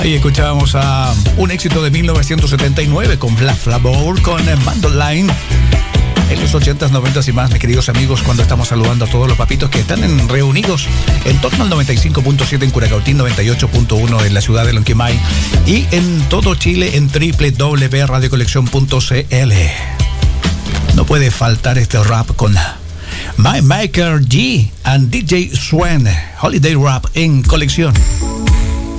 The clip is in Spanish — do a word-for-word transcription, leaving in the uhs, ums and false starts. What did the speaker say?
Ahí escuchábamos a un éxito de mil novecientos setenta y nueve con Black Flavor, con Mandolin. En los ochentas, noventas y más, mis queridos amigos, cuando estamos saludando a todos los papitos que están en, reunidos en torno al noventa y cinco punto siete en Curacautín, noventa y ocho punto uno en la ciudad de Lonquimay y en todo Chile en doble u doble u doble u punto radio colección punto c l. No puede faltar este rap con My Maker G and D J Swen, Holiday Rap en Colección.